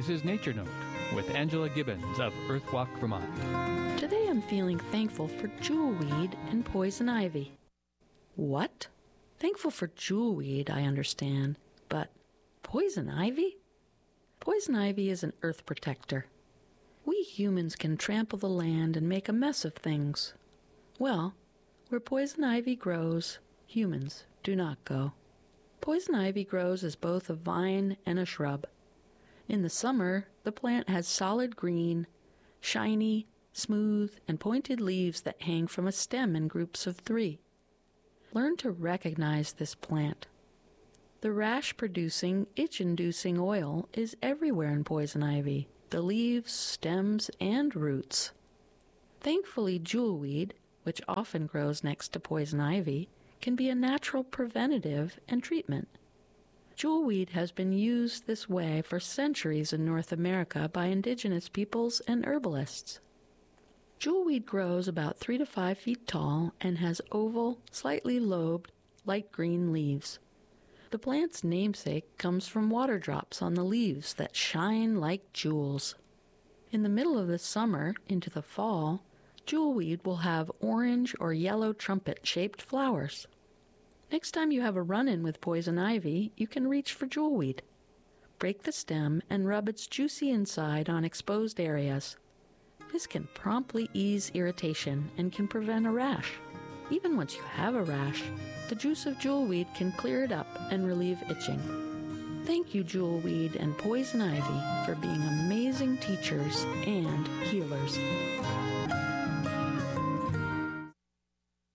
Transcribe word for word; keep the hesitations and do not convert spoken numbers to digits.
This is Nature Note with Angela Gibbons of Earthwalk, Vermont. Today I'm feeling thankful for jewelweed and poison ivy. What? Thankful for jewelweed, I understand, but poison ivy? Poison ivy is an earth protector. We humans can trample the land and make a mess of things. Well, where poison ivy grows, humans do not go. Poison ivy grows as both a vine and a shrub. In the summer, the plant has solid green, shiny, smooth, and pointed leaves that hang from a stem in groups of three. Learn to recognize this plant. The rash-producing, itch-inducing oil is everywhere in poison ivy, the leaves, stems, and roots. Thankfully, jewelweed, which often grows next to poison ivy, can be a natural preventative and treatment. Jewelweed has been used this way for centuries in North America by indigenous peoples and herbalists. Jewelweed grows about three to five feet tall and has oval, slightly lobed, light green leaves. The plant's namesake comes from water drops on the leaves that shine like jewels. In the middle of the summer into the fall, jewelweed will have orange or yellow trumpet-shaped flowers. Next time you have a run-in with poison ivy, you can reach for jewelweed. Break the stem and rub its juicy inside on exposed areas. This can promptly ease irritation and can prevent a rash. Even once you have a rash, the juice of jewelweed can clear it up and relieve itching. Thank you, jewelweed and poison ivy, for being amazing teachers and healers.